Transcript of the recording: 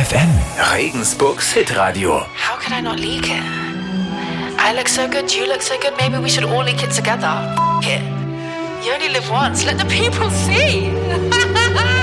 FM. Regensburgs Hitradio. How could I not leak it? I look so good, you look so good, maybe we should all leak it together. F it. You only live once, let the people see.